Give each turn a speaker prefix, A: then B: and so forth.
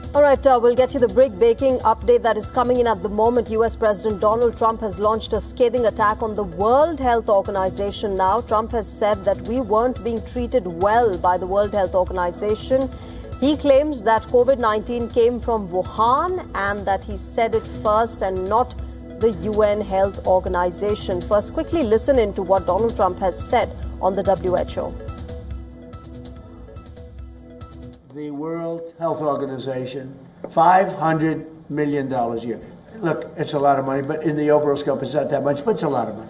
A: All right, we'll get you the brick-breaking update that is coming in at the moment. U.S. President Donald Trump has launched a scathing attack on the World Health Organization now. Trump has said that we weren't being treated well by the World Health Organization. He claims that COVID-19 came from Wuhan and that he said it first and not the UN Health Organization. First, quickly listen into what Donald Trump has said on the WHO.
B: The World Health Organization, $500 million a year. Look, it's a lot of money, but in the overall scope, it's not that much, but it's a lot of money.